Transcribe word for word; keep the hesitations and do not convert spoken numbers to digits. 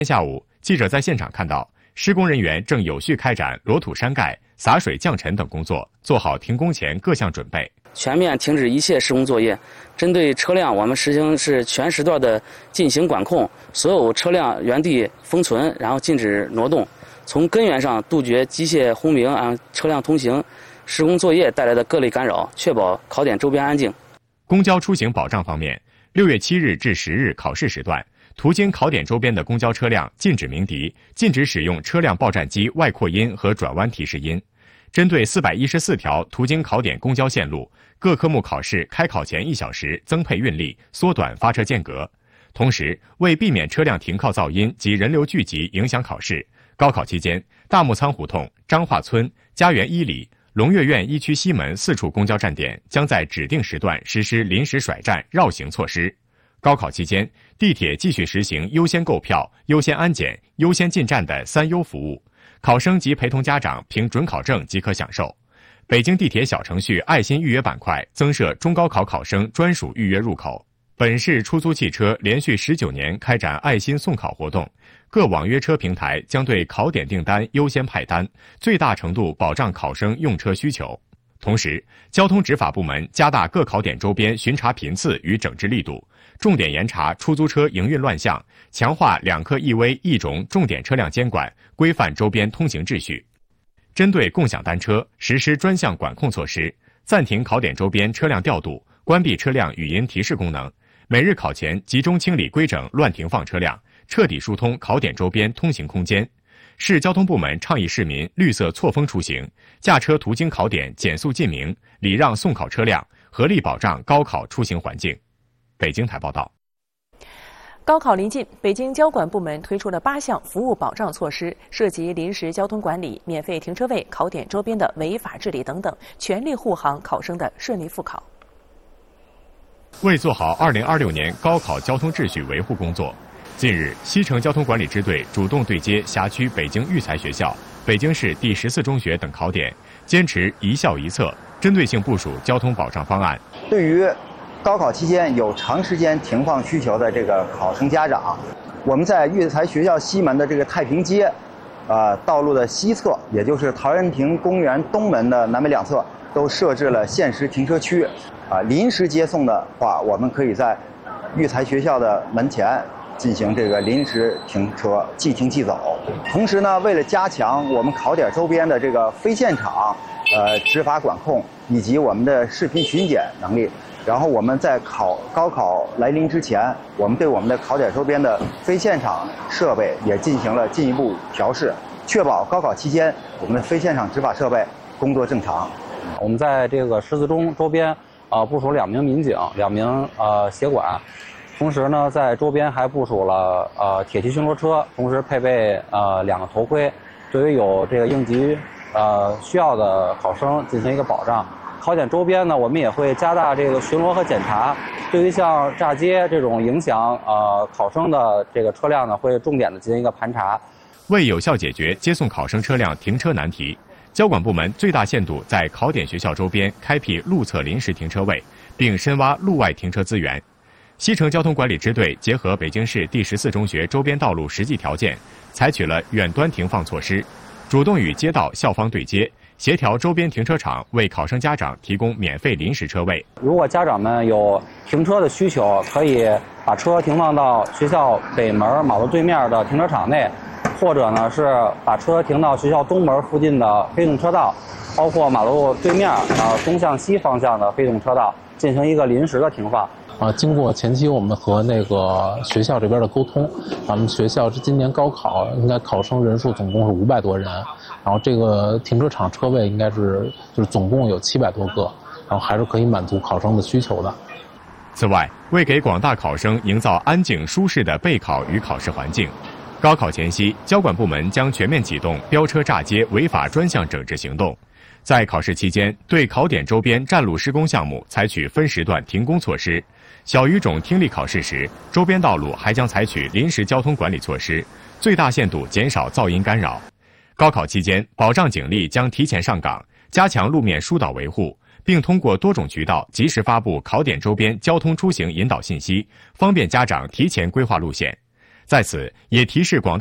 下午，记者在现场看到，施工人员正有序开展裸土山盖、洒水降尘等工作，做好停工前各项准备。 全面停止一切施工作业，针对车辆，我们实行是全时段的进行管控，所有车辆原地封存，然后禁止挪动，从根源上杜绝机械轰鸣啊、车辆通行、施工作业带来的各类干扰，确保考点周边安静。 公交出行保障方面，六月七日至十日考试时段，途经考点周边的公交车辆禁止鸣笛，禁止使用车辆报站机外扩音和转弯提示音。针对四百一十四条途经考点公交线路，各科目考试开考前一小时增配运力，缩短发车间隔。同时，为避免车辆停靠噪音及人流聚集影响考试，高考期间，大木仓胡同、彰化村、家园一里、龙悦苑一区西门四处公交站点将在指定时段实施临时甩站绕行措施。高考期间，地铁继续实行优先购票、优先安检、优先进站的三优服务，考生及陪同家长凭准考证即可享受。北京地铁小程序爱心预约板块增设中高考考生专属预约入口。本市出租汽车连续十九年开展爱心送考活动，各网约车平台将对考点订单优先派单，最大程度保障考生用车需求。同时，交通执法部门加大各考点周边巡查频次与整治力度，重点严查出租车营运乱象，强化两科一危一种重点车辆监管，规范周边通行秩序。针对共享单车，实施专项管控措施，暂停考点周边车辆调度，关闭车辆语音提示功能，每日考前集中清理规整乱停放车辆，彻底疏通考点周边通行空间。市交通部门倡议市民绿色错峰出行，驾车途经考点减速禁鸣，礼让送考车辆，合力保障高考出行环境。北京台报道。 高考临近，北京交管部门推出了八项服务保障措施，涉及临时交通管理、免费停车位、考点周边的违法治理等等，全力护航考生的顺利复考。 为做好二零二六年高考交通秩序维护工作，近日，西城交通管理支队主动对接辖区北京育才学校、北京市第十四中学等考点，坚持一校一策，针对性部署交通保障方案。 对于高考期间有长时间停放需求的这个考生家长，我们在育才学校西门的这个太平街，呃，道路的西侧，也就是陶然亭公园东门的南北两侧，都设置了限时停车区。啊、呃，临时接送的话，我们可以在育才学校的门前进行这个临时停车，即停即走。同时呢，为了加强我们考点周边的这个非现场呃执法管控以及我们的视频巡检能力，然后我们在考高考来临之前，我们对我们的考点周边的非现场设备也进行了进一步调试，确保高考期间我们的非现场执法设备工作正常。 我们在这个十四中周边呃部署两名民警、两名呃协管，同时呢在周边还部署了呃铁骑巡逻车，同时配备呃两个头盔，对于有这个应急呃需要的考生进行一个保障。考点周边呢，我们也会加大这个巡逻和检查，对于像炸街这种影响呃考生的这个车辆呢，会重点的进行一个盘查。 为有效解决接送考生车辆停车难题，交管部门最大限度在考点学校周边开辟路侧临时停车位，并深挖路外停车资源。西城交通管理支队结合北京市第十四中学周边道路实际条件，采取了远端停放措施，主动与街道校方对接，协调周边停车场为考生家长提供免费临时车位。 如果家长们有停车的需求，可以把车停放到学校北门马路对面的停车场内，或者呢是把车停到学校东门附近的非动车道，包括马路对面啊东向西方向的非动车道，进行一个临时的停放。 啊，经过前期我们和那个学校这边的沟通，咱们学校今年高考应该考生人数总共是五百多人，然后这个停车场车位应该是就是总共有七百多个，然后还是可以满足考生的需求的。 此外，为给广大考生营造安静舒适的备考与考试环境，高考前夕，交管部门将全面启动飙车炸街违法专项整治行动。在考试期间，对考点周边占路施工项目采取分时段停工措施。小语种听力考试时，周边道路还将采取临时交通管理措施，最大限度减少噪音干扰。高考期间，保障警力将提前上岗，加强路面疏导维护，并通过多种渠道及时发布考点周边交通出行引导信息，方便家长提前规划路线。 在此也提示广